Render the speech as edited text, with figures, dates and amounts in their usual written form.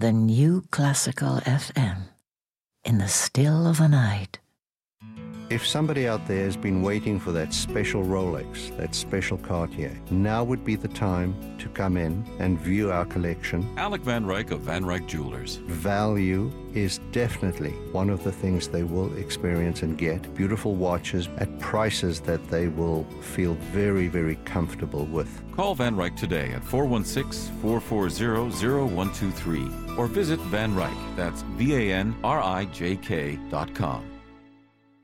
the new classical FM in the still of a night. If somebody out there has been waiting for that special Rolex, that special Cartier, now would be the time to come in and view our collection. Alec Van Ryk of Van Ryk Jewelers. Value is definitely one of the things they will experience and get. Beautiful watches at prices that they will feel very, very comfortable with. Call Van Ryk today at 416-440-0123 or visit Van Ryk, that's VANRIJK.com.